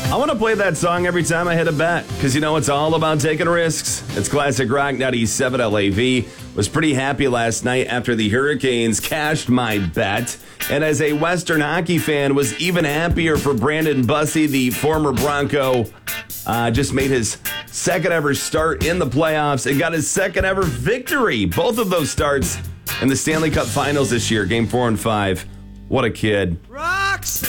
I want to play that song every time I hit a bet because, it's all about taking risks. It's classic rock. 97 LAV. Was pretty happy last night after the Hurricanes cashed my bet. And as a Western hockey fan, was even happier for Brandon Bussey, the former Bronco. Just made his second ever start in the playoffs and got his second ever victory. Both of those starts in the Stanley Cup Finals this year, Game 4 and 5. What a kid.